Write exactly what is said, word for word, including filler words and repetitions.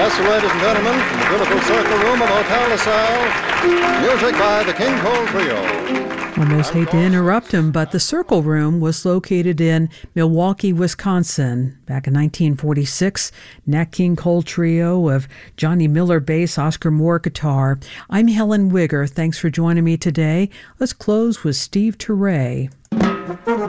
Yes, ladies and gentlemen, from the beautiful Circle Room of Hotel LaSalle, music by the King Cole Trio. Almost hate to interrupt him, but the Circle Room was located in Milwaukee, Wisconsin. Back in nineteen forty-six, Nat King Cole Trio of Johnny Miller bass, Oscar Moore guitar. I'm Helen Wigger. Thanks for joining me today. Let's close with Steve Turre.